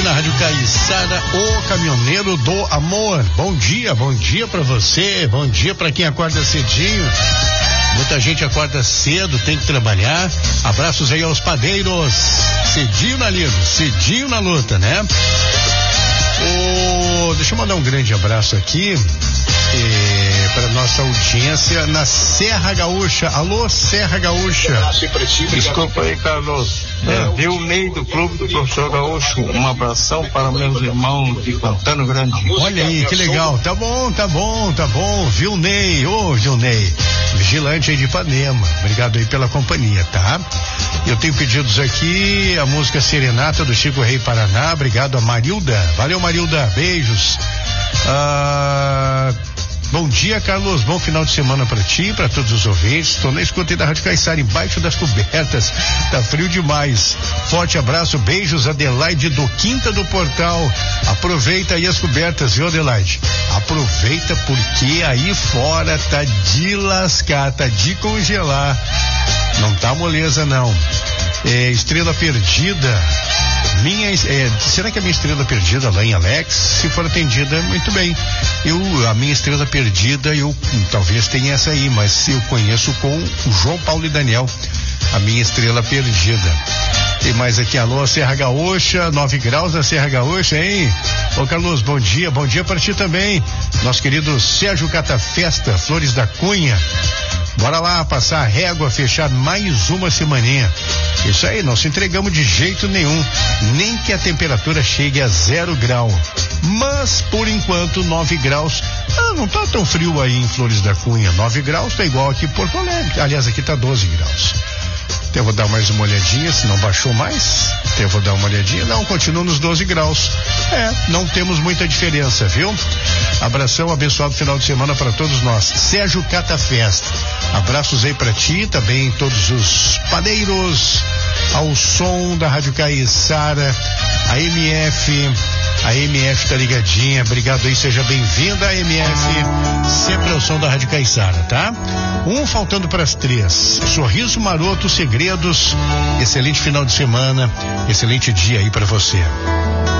na Rádio Caiçara, o caminhoneiro do amor. Bom dia pra você, bom dia pra quem acorda cedinho. Muita gente acorda cedo, tem que trabalhar. Abraços aí aos padeiros. Cedinho na lida, cedinho na luta, né? Deixa eu mandar um grande abraço aqui para nossa audiência na Serra Gaúcha. Alô, Serra Gaúcha. Desculpa aí, Carlos. Vilnei do Clube do Professor Gaúcho. Um abração para meus irmãos de Fontano Grande. Olha aí, que legal. Tá bom. Vilnei, Vilnei. Vigilante aí de Ipanema. Obrigado aí pela companhia, tá? Eu tenho pedidos aqui, a música Serenata do Chico Rei Paraná. Obrigado a Marilda. Valeu, Marilda. Beijos. Bom dia, Carlos, bom final de semana pra ti, pra todos os ouvintes. Estou na escuta da Rádio Caiçara, embaixo das cobertas, tá frio demais. Forte abraço, beijos, Adelaide do Quinta do Portal. Aproveita aí as cobertas, viu, Adelaide? Aproveita porque aí fora tá de lascar, tá de congelar. Não tá moleza não. Estrela Perdida. Será que a minha estrela perdida lá em Alex, se for atendida, muito bem. A minha estrela perdida, eu talvez tenha essa aí, mas eu conheço com o João Paulo e Daniel, a minha estrela perdida. Tem mais aqui, alô, Serra Gaúcha, 9 graus na Serra Gaúcha, hein? Ô Carlos, bom dia para ti também. Nosso querido Sérgio Catafesta, Flores da Cunha. Bora lá passar a régua, fechar mais uma semaninha. Isso aí, não se entregamos de jeito nenhum, nem que a temperatura chegue a 0 grau. Mas, por enquanto, 9 graus. Não tá tão frio aí em Flores da Cunha. 9 graus tá igual aqui em Porto Alegre. Aliás, aqui tá 12 graus. Eu vou dar mais uma olhadinha, se não baixou mais. Eu vou dar uma olhadinha. Não, continua nos 12 graus. Não temos muita diferença, viu? Abração, abençoado final de semana para todos nós. Sérgio Catafesta. Abraços aí pra ti, também todos os padeiros, ao som da Rádio Caiçara, a MF tá ligadinha, obrigado aí, seja bem-vinda, MF, sempre ao som da Rádio Caiçara, tá? Faltando para as 3, Sorriso Maroto, Segredos, excelente final de semana, excelente dia aí para você.